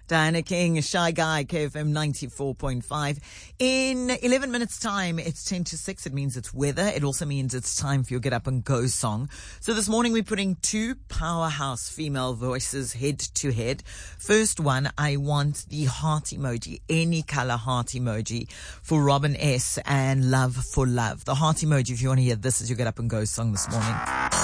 Diana King, Shy Guy, KFM 94.5. In 11 minutes time, it's 10 to 6. It means it's weather. It also means it's time for your Get Up and Go song. So this morning we're putting two powerhouse female voices head to head. First one, I want the heart emoji, any color heart emoji for Robin S. and Love for Love. The heart emoji if you want to hear this is your Get Up and Go song this morning.